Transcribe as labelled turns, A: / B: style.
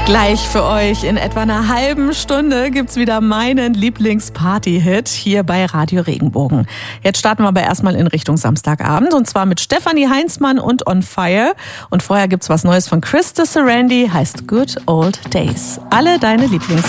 A: Gleich für euch in etwa einer halben Stunde gibt's wieder meinen Lieblings-Party-Hit hier bei Radio Regenbogen. Jetzt starten wir aber erstmal in Richtung Samstagabend und zwar mit Stefanie Heinzmann und On Fire. Und vorher gibt's was Neues von Chris de Sarandi, heißt Good Old Days. Alle deine Lieblings